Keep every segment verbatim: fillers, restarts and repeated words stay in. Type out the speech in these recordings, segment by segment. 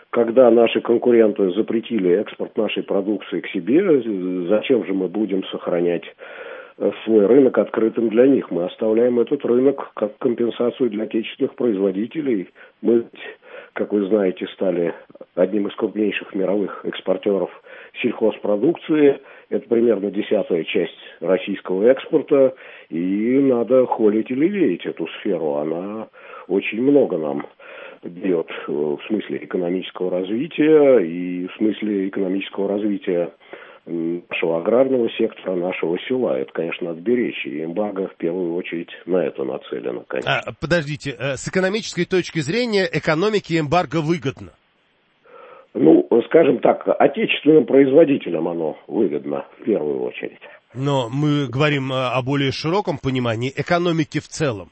когда наши конкуренты запретили экспорт нашей продукции к себе, зачем же мы будем сохранять свой рынок открытым для них? Мы оставляем этот рынок как компенсацию для отечественных производителей. Мы, как вы знаете, стали одним из крупнейших мировых экспортеров сельхозпродукции. Это примерно десятая часть российского экспорта. И надо холить или леять эту сферу. Она очень много нам дает в смысле экономического развития и в смысле экономического развития нашего аграрного сектора, нашего села. Это, конечно, надо беречь. И эмбарго в первую очередь на это нацелено, конечно. А, подождите, с экономической точки зрения экономике эмбарго выгодно? Ну, скажем так, отечественным производителям оно выгодно в первую очередь. Но мы говорим о более широком понимании экономики в целом.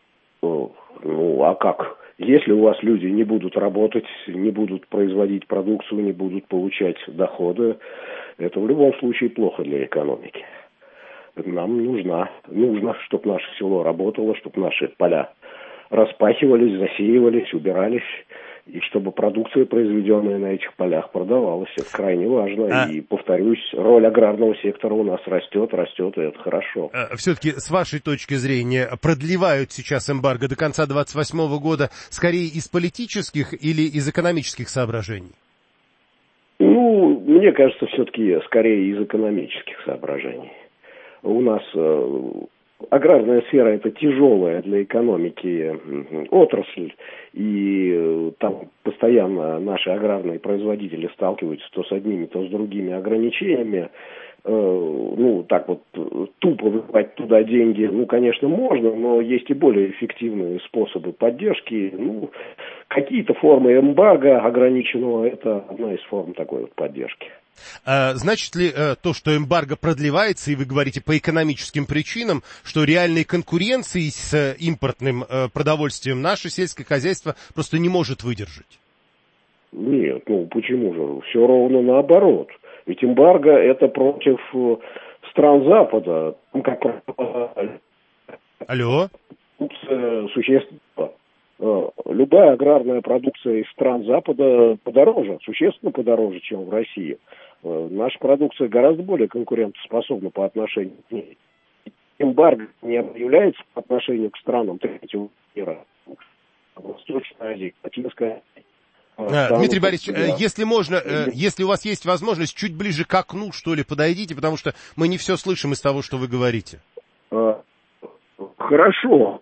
Ну, а как? Если у вас люди не будут работать, не будут производить продукцию, не будут получать доходы, это в любом случае плохо для экономики. Нам нужна, нужно, чтобы наше село работало, чтобы наши поля распахивались, засеивались, убирались, и чтобы продукция, произведенная на этих полях, продавалась. Это крайне важно. А... И, повторюсь, роль аграрного сектора у нас растет, растет, и это хорошо. А, все-таки, с вашей точки зрения, продлевают сейчас эмбарго до конца двадцать восьмого года скорее из политических или из экономических соображений? Ну, мне кажется, все-таки скорее из экономических соображений. У нас э, аграрная сфера – это тяжелая для экономики отрасль, и э, там постоянно наши аграрные производители сталкиваются то с одними, то с другими ограничениями. Э, ну, так вот, тупо выводить туда деньги, ну, конечно, можно, но есть и более эффективные способы поддержки. Ну, какие-то формы эмбарго ограниченного – это одна из форм такой вот поддержки. А, значит ли а, то, что эмбарго продлевается, и вы говорите по экономическим причинам, что реальной конкуренции с а, импортным а, продовольствием наше сельское хозяйство просто не может выдержать? Нет, ну почему же? Все ровно наоборот. Ведь эмбарго это против стран Запада. Как... Алло? Существенно. Любая аграрная продукция из стран Запада подороже, существенно подороже, чем в России. Наша продукция гораздо более конкурентоспособна по отношению к ней. Эмбарго не объявляется по отношению к странам третьего мира. Восточная Азия, Латинская Азия. А, Дмитрий Борисович, да. если можно, если у вас есть возможность, чуть ближе к окну, что ли, подойдите, потому что мы не все слышим из того, что вы говорите. Хорошо.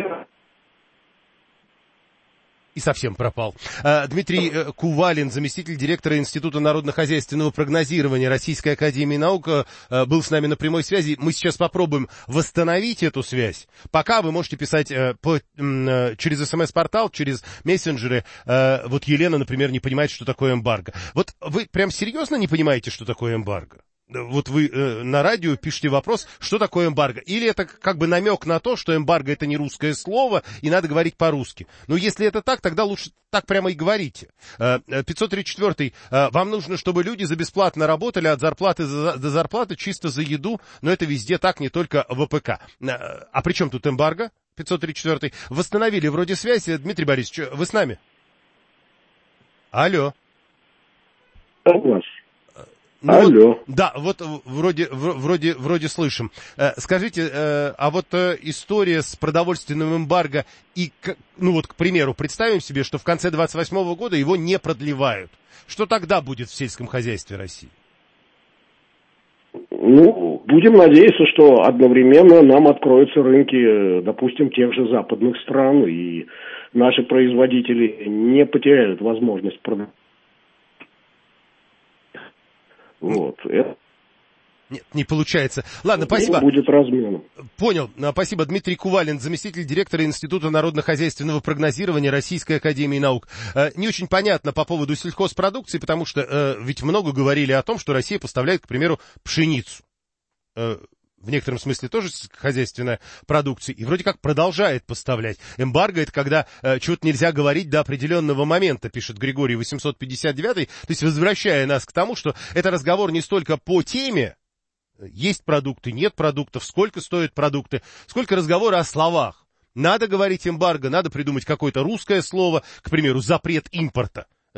И совсем пропал. Дмитрий Кувалин, заместитель директора Института народно-хозяйственного прогнозирования Российской академии наук, был с нами на прямой связи. Мы сейчас попробуем восстановить эту связь. Пока вы можете писать по, через СМС-портал, через мессенджеры. Вот Елена, например, не понимает, что такое эмбарго. Вот вы прям серьезно не понимаете, что такое эмбарго? Вот вы э, на радио пишете вопрос, что такое эмбарго. Или это как бы намек на то, что эмбарго это не русское слово, и надо говорить по-русски. Но если это так, тогда лучше так прямо и говорите. Э, пятьсот тридцать четвёртый. Э, вам нужно, чтобы люди за бесплатно работали от зарплаты до зарплаты, чисто за еду. Но это везде так, не только в ВПК. Э, а при чем тут эмбарго? пятьсот тридцать четвёртый. Восстановили вроде связь. Дмитрий Борисович, вы с нами? Алло. Алло. Ну, Алло. Вот, да, вот вроде, вроде, вроде слышим. Э, скажите, э, а вот э, история с продовольственным эмбарго, и, ну вот, к примеру, представим себе, что в конце двадцать восьмого года его не продлевают. Что тогда будет в сельском хозяйстве России? Ну, будем надеяться, что одновременно нам откроются рынки, допустим, тех же западных стран, и наши производители не потеряют возможность продавать. Вот, это... Нет, не получается. Ладно, вот спасибо. Будет разменом. Понял. Спасибо. Дмитрий Кувалин, заместитель директора Института народно-хозяйственного прогнозирования Российской академии наук. Не очень понятно по поводу сельхозпродукции, потому что ведь много говорили о том, что Россия поставляет, к примеру, пшеницу. В некотором смысле тоже хозяйственная продукция, и вроде как продолжает поставлять. Эмбарго — это когда э, чего-то нельзя говорить до определенного момента, пишет Григорий восемьсот пятьдесят девятый, то есть возвращая нас к тому, что это разговор не столько по теме, есть продукты, нет продуктов, сколько стоят продукты, сколько разговора о словах. Надо говорить эмбарго, надо придумать какое-то русское слово, к примеру, запрет импорта.